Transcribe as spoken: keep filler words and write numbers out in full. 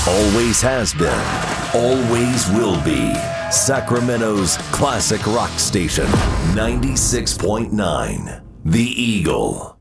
Always has been, always will be. Sacramento's classic rock station, ninety-six point nine, The Eagle.